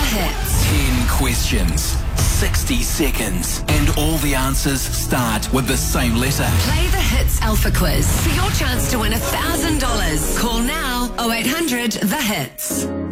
hits. 10 questions, 60 seconds, and all the answers start with the same letter. Play the Hits Alpha Quiz for your chance to win $1,000. Call now 0800 The Hits.